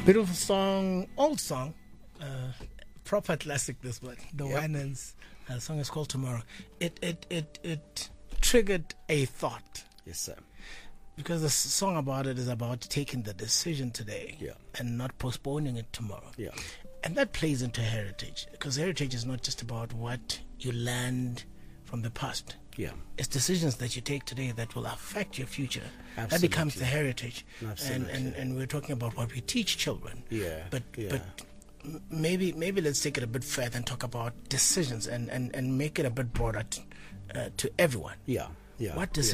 Beautiful song, old song, proper classic. This one, the Winans. The song is called Tomorrow. It triggered a thought. Yes, sir. Because the song about it is about taking the decision today and not postponing it tomorrow. Yeah. And that plays into heritage, because heritage is not just about what you learned from the past. Yeah. It's decisions that you take today that will affect your future. Absolutely. That becomes the heritage. Absolutely. And we're talking about what we teach children. Yeah. But maybe let's take it a bit further and talk about decisions and make it a bit broader to everyone. Yeah. Yeah. What decisions